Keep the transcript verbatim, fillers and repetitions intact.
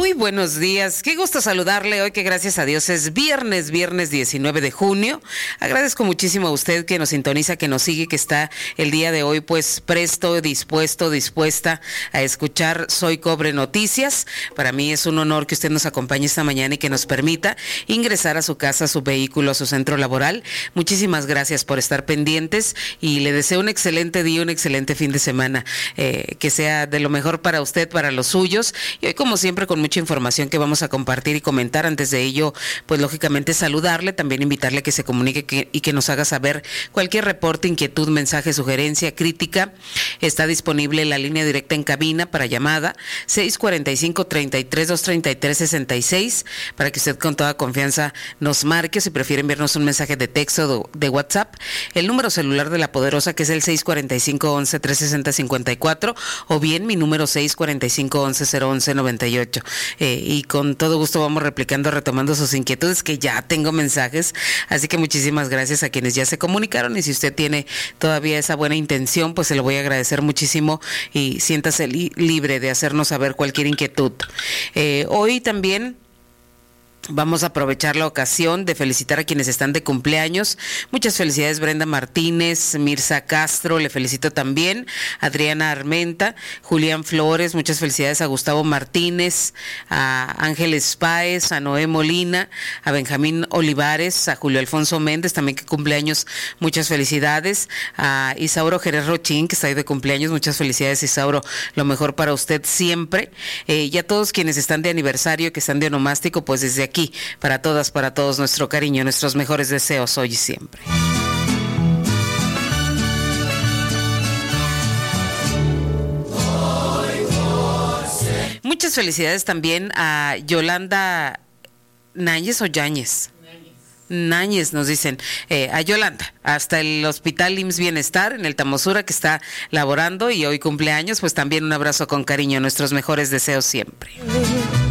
Muy buenos días, qué gusto saludarle hoy que gracias a Dios es viernes, viernes diecinueve de junio. Agradezco muchísimo a usted que nos sintoniza, que nos sigue, que está el día de hoy pues presto, dispuesto, dispuesta a escuchar Soy Cobre Noticias. Para mí es un honor que usted nos acompañe esta mañana y que nos permita ingresar a su casa, a su vehículo, a su centro laboral. Muchísimas gracias por estar pendientes y le deseo un excelente día, un excelente fin de semana, eh, que sea de lo mejor para usted, para los suyos. Y hoy, como siempre, con mucha información que vamos a compartir y comentar. Antes de ello, pues lógicamente saludarle, también invitarle a que se comunique que, y que nos haga saber cualquier reporte, inquietud, mensaje, sugerencia, crítica. Está disponible la línea directa en cabina para llamada seis cuarenta y cinco, treinta y tres, doscientos treinta y tres, sesenta y seis, para que usted con toda confianza nos marque, o si prefiere enviarnos un mensaje de texto de, de WhatsApp, el número celular de La Poderosa, que es el seis cuarenta y cinco, once, trescientos sesenta, cincuenta y cuatro, o bien mi número seis cuarenta y cinco, once, cero once, noventa y ocho. Eh, y con todo gusto vamos replicando, retomando sus inquietudes, que ya tengo mensajes, así que muchísimas gracias a quienes ya se comunicaron, y si usted tiene todavía esa buena intención, pues se lo voy a agradecer muchísimo y siéntase li- libre de hacernos saber cualquier inquietud. Eh, hoy también vamos a aprovechar la ocasión de felicitar a quienes están de cumpleaños. Muchas felicidades, Brenda Martínez, Mirza Castro, le felicito también, Adriana Armenta, Julián Flores, muchas felicidades a Gustavo Martínez, a Ángeles Páez, a Noé Molina, a Benjamín Olivares, a Julio Alfonso Méndez, también que cumpleaños, muchas felicidades, a Isauro Jerez Rochín, que está ahí de cumpleaños, muchas felicidades, Isauro, lo mejor para usted siempre, eh, y a todos quienes están de aniversario, que están de onomástico, pues desde aquí, Aquí, para todas, para todos, nuestro cariño, nuestros mejores deseos hoy y siempre. Muchas felicidades también a Yolanda Náñez o Yáñez. Náñez nos dicen, eh, a Yolanda, hasta el Hospital I M S S Bienestar en el Tamosura, que está laborando y hoy cumpleaños, pues también un abrazo con cariño, nuestros mejores deseos siempre.